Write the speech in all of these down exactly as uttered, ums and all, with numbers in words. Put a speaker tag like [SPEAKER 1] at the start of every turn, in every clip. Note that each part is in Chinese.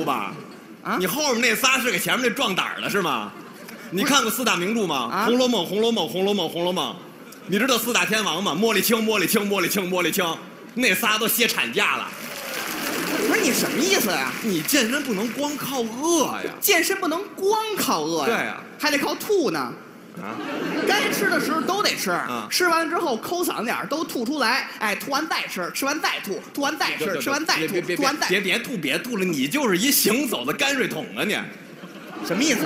[SPEAKER 1] 吧？
[SPEAKER 2] 啊，
[SPEAKER 1] 你后面那仨是给前面那壮胆儿的是吗？你看过四大名著吗？
[SPEAKER 2] 啊
[SPEAKER 1] 红楼梦》《红楼梦》《红楼梦》《红楼梦》，你知道四大天王吗？茉莉青、茉莉青、茉莉青、茉莉青，那仨都歇产假了。
[SPEAKER 2] 不是你什么意思呀？
[SPEAKER 1] 你健身不能光靠饿呀。
[SPEAKER 2] 健身不能光靠饿呀，
[SPEAKER 1] 对呀，
[SPEAKER 2] 还得靠吐呢。
[SPEAKER 1] 啊，
[SPEAKER 2] 该吃的时候都得吃，
[SPEAKER 1] 啊
[SPEAKER 2] 吃完了之后抠嗓子眼儿都吐出来，哎，吐完再吃，吃完再吐，吐完再吃，吃完再吐，
[SPEAKER 1] 别别
[SPEAKER 2] 吐完再
[SPEAKER 1] 别别吐别吐了，你就是一行走的泔水桶啊你。
[SPEAKER 2] 什么意思？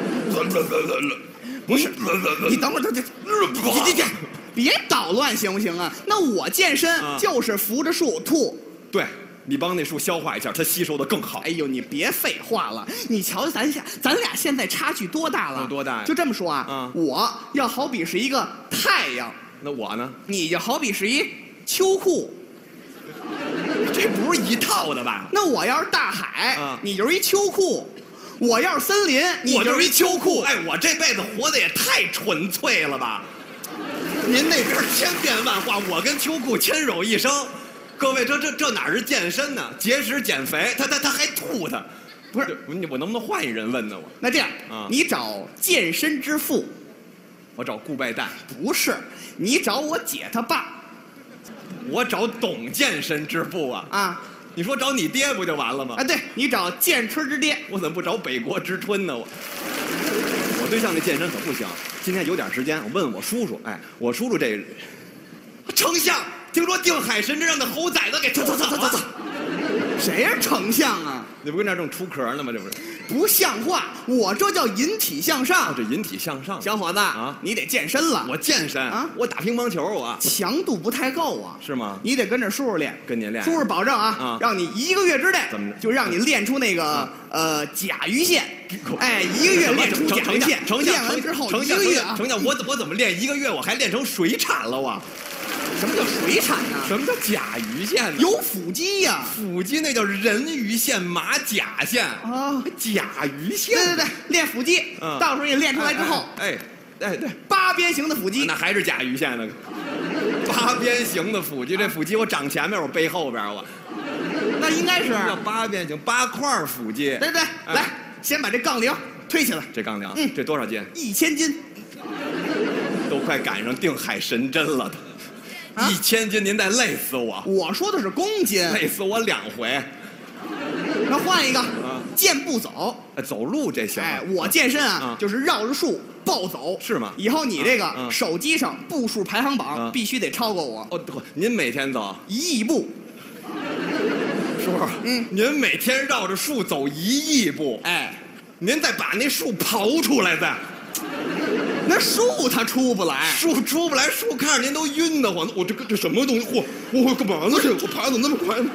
[SPEAKER 2] 不是，你等会儿，等等，你这别捣乱行不行啊？那我健身
[SPEAKER 1] 啊
[SPEAKER 2] 就是扶着树吐。
[SPEAKER 1] 对，你帮那树消化一下，它吸收的更好。
[SPEAKER 2] 哎呦，你别废话了，你瞧咱俩，咱俩现在差距多大了？
[SPEAKER 1] 有多大呀
[SPEAKER 2] 就这么说啊，
[SPEAKER 1] 啊
[SPEAKER 2] 我要好比是一个太阳，
[SPEAKER 1] 那我呢？
[SPEAKER 2] 你就好比是一秋裤。
[SPEAKER 1] 这不是一套的吧？
[SPEAKER 2] 那我要是大海，
[SPEAKER 1] 啊
[SPEAKER 2] 你就是一秋裤；我要是森林，你
[SPEAKER 1] 我就是
[SPEAKER 2] 是
[SPEAKER 1] 一秋裤。哎，我这辈子活得也太纯粹了吧？您那边千变万化，我跟秋裤牵手一生。各位，这这这哪是健身呢？节食减肥，他他他还吐他，
[SPEAKER 2] 不是？
[SPEAKER 1] 你我能不能换一人问呢？我
[SPEAKER 2] 那这样，
[SPEAKER 1] 啊
[SPEAKER 2] 你找健身之父，
[SPEAKER 1] 我找顾拜旦，
[SPEAKER 2] 不是？你找我姐她爸
[SPEAKER 1] 我找懂健身之父啊！
[SPEAKER 2] 啊
[SPEAKER 1] 你说找你爹不就完了吗？
[SPEAKER 2] 啊！对，你找健春之爹。
[SPEAKER 1] 我怎么不找北国之春呢？我我对象那健身可不行，今天有点时间，我问问我叔叔。哎，我叔叔这丞相，听说定海神针让那猴崽子给走走走走走走，
[SPEAKER 2] 谁是丞相啊？
[SPEAKER 1] 你不跟这儿正出壳呢吗？这不是？
[SPEAKER 2] 不像话！我这叫引体向上。
[SPEAKER 1] 哦，这引体向上。
[SPEAKER 2] 小伙子
[SPEAKER 1] 啊
[SPEAKER 2] 你得健身了。
[SPEAKER 1] 我健身
[SPEAKER 2] 啊
[SPEAKER 1] 我打乒乓球我
[SPEAKER 2] 强度不太够啊。
[SPEAKER 1] 是吗？
[SPEAKER 2] 你得跟着叔叔练，
[SPEAKER 1] 跟您练
[SPEAKER 2] 叔叔保证啊，
[SPEAKER 1] 啊
[SPEAKER 2] 让你一个月之内
[SPEAKER 1] 怎么着
[SPEAKER 2] 就让你练出那个、
[SPEAKER 1] 啊
[SPEAKER 2] 呃甲鱼线，哎，一个月练出甲鱼线，
[SPEAKER 1] 丞相
[SPEAKER 2] 练完之后
[SPEAKER 1] 丞相
[SPEAKER 2] 一个月啊，
[SPEAKER 1] 丞相，我怎我怎么练一个月我还练成水产了我？
[SPEAKER 2] 什么叫水产呢？
[SPEAKER 1] 什么叫甲鱼线呢？
[SPEAKER 2] 有腹肌呀、
[SPEAKER 1] 腹肌那叫人鱼线、马甲线
[SPEAKER 2] 啊
[SPEAKER 1] 甲鱼线。
[SPEAKER 2] 对对对，练腹肌，
[SPEAKER 1] 嗯
[SPEAKER 2] 到时候你练出来之后，
[SPEAKER 1] 哎哎哎对，
[SPEAKER 2] 八边形的腹肌，
[SPEAKER 1] 那还是甲鱼线呢。八边形的腹肌，这腹肌我长前面，我背后边，我
[SPEAKER 2] 那应该是
[SPEAKER 1] 叫八边形八块腹肌。
[SPEAKER 2] 对对，
[SPEAKER 1] 哎
[SPEAKER 2] 来，先把这杠铃推起来，
[SPEAKER 1] 这杠铃，
[SPEAKER 2] 嗯
[SPEAKER 1] 这多少斤？
[SPEAKER 2] 一千斤，
[SPEAKER 1] 都快赶上定海神针了都。
[SPEAKER 2] 啊
[SPEAKER 1] 一千斤，您得累死我，
[SPEAKER 2] 我说的是公斤，
[SPEAKER 1] 累死我两回。
[SPEAKER 2] 那换一个，
[SPEAKER 1] 啊
[SPEAKER 2] 健步走。
[SPEAKER 1] 哎走路这行？
[SPEAKER 2] 哎，我健身啊，
[SPEAKER 1] 啊
[SPEAKER 2] 就是绕着树暴走，
[SPEAKER 1] 是吗
[SPEAKER 2] 以后你这个
[SPEAKER 1] 啊啊
[SPEAKER 2] 手机上步数排行榜
[SPEAKER 1] 啊
[SPEAKER 2] 必须得超过我
[SPEAKER 1] 哦，对您每天走，
[SPEAKER 2] 一亿步。
[SPEAKER 1] 叔叔，
[SPEAKER 2] 嗯
[SPEAKER 1] 您每天绕着树走一亿步，
[SPEAKER 2] 哎，
[SPEAKER 1] 您再把那树刨出来再。
[SPEAKER 2] 那树它出不来，
[SPEAKER 1] 树出不来，树看着您都晕得慌。我这个这什么东西？嚯，我干嘛呢？这我爬怎么那么快？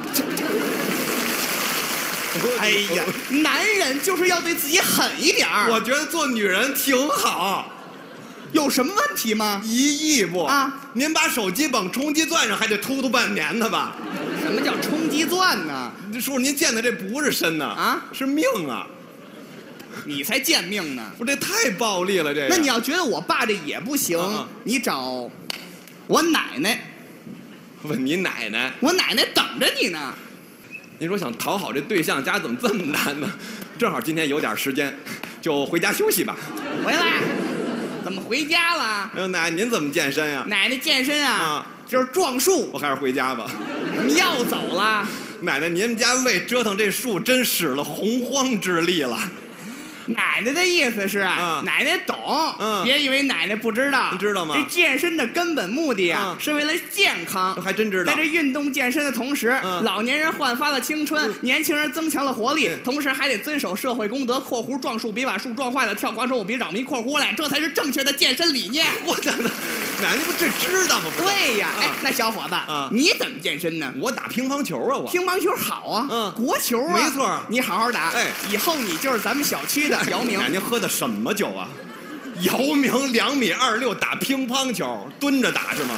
[SPEAKER 2] 哎呀，男人就是要对自己狠一点儿。
[SPEAKER 1] 我觉得做女人挺好。
[SPEAKER 2] 有什么问题吗？
[SPEAKER 1] 一亿步
[SPEAKER 2] 啊！
[SPEAKER 1] 您把手机绑充气钻上，还得突突半年呢吧？
[SPEAKER 2] 什么叫冲击钻呢？
[SPEAKER 1] 叔叔，您见的这不是身呐，
[SPEAKER 2] 啊，
[SPEAKER 1] 是命啊！
[SPEAKER 2] 你才贱命呢。
[SPEAKER 1] 我这太暴力了，这个。
[SPEAKER 2] 那你要觉得我爸这也不行，
[SPEAKER 1] 啊
[SPEAKER 2] 你找我奶奶，
[SPEAKER 1] 问你奶奶，
[SPEAKER 2] 我奶奶等着你呢。
[SPEAKER 1] 您说想讨好这对象家怎么这么难呢？正好今天有点时间，就回家休息吧。
[SPEAKER 2] 回来，怎么回家了？
[SPEAKER 1] 哎呦，奶奶您怎么健身呀？
[SPEAKER 2] 奶奶健身啊，
[SPEAKER 1] 啊
[SPEAKER 2] 就是撞树。
[SPEAKER 1] 我还是回家吧。
[SPEAKER 2] 怎么要走了？
[SPEAKER 1] 奶奶，您们家为折腾这树真使了洪荒之力了。
[SPEAKER 2] 奶奶的意思是啊，
[SPEAKER 1] 啊
[SPEAKER 2] 奶奶懂，
[SPEAKER 1] 嗯
[SPEAKER 2] 别以为奶奶不知道。
[SPEAKER 1] 你知道吗
[SPEAKER 2] 这健身的根本目的啊，
[SPEAKER 1] 啊
[SPEAKER 2] 是为了健康。
[SPEAKER 1] 还真知道
[SPEAKER 2] 在这运动健身的同时，
[SPEAKER 1] 嗯
[SPEAKER 2] 老年人焕发了青春，年轻人增强了活力，
[SPEAKER 1] 嗯
[SPEAKER 2] 同时还得遵守社会公德（括弧撞树别把树撞坏了，跳广场舞别扰民）（括弧来），这才是正确的健身理念。
[SPEAKER 1] 我的奶奶不这知道吗？不是
[SPEAKER 2] 对呀，哎
[SPEAKER 1] 啊，
[SPEAKER 2] 那小伙子，
[SPEAKER 1] 啊
[SPEAKER 2] 你怎么健身呢？
[SPEAKER 1] 我打乒乓球啊，我
[SPEAKER 2] 乒乓球好啊，
[SPEAKER 1] 嗯
[SPEAKER 2] 国球啊，
[SPEAKER 1] 没错
[SPEAKER 2] 你好好打，
[SPEAKER 1] 哎
[SPEAKER 2] 以后你就是咱们小区的姚明。
[SPEAKER 1] 奶奶喝的什么酒啊？姚明两米二六打乒乓球，蹲着打是吗？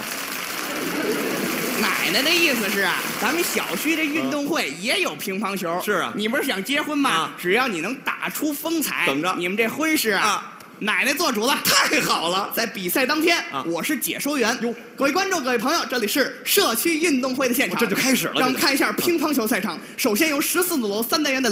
[SPEAKER 2] 奶奶的意思是啊，咱们小区的运动会也有乒乓球。
[SPEAKER 1] 是啊
[SPEAKER 2] 你不是想结婚吗？
[SPEAKER 1] 啊
[SPEAKER 2] 只要你能打出风采，
[SPEAKER 1] 怎么着
[SPEAKER 2] 你们这婚事啊，
[SPEAKER 1] 啊
[SPEAKER 2] 奶奶做主了。
[SPEAKER 1] 太好了！
[SPEAKER 2] 在比赛当天，
[SPEAKER 1] 啊
[SPEAKER 2] 我是解说员。各位观众、各位朋友，这里是社区运动会的现场，
[SPEAKER 1] 这就开始了
[SPEAKER 2] 让我们看一下乒乓球赛场。首先由十四组三单元的